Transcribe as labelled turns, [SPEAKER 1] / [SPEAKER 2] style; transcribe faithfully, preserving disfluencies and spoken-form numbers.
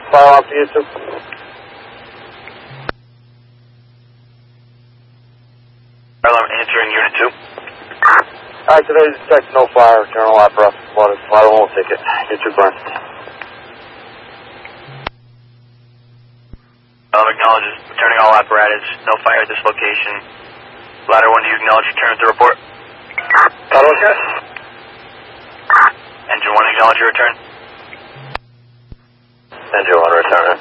[SPEAKER 1] Fire off to you, sir.
[SPEAKER 2] Alarm answering Unit two.
[SPEAKER 1] Alright, today's detect no fire, general opera, water, water won't ticket. Unit two burn.
[SPEAKER 2] Alarm acknowledges returning all apparatus, no fire at this location. Ladder one, do you acknowledge return to report?
[SPEAKER 1] Ladder one, yes.
[SPEAKER 2] Engine one, acknowledge your return.
[SPEAKER 1] Engine one, return.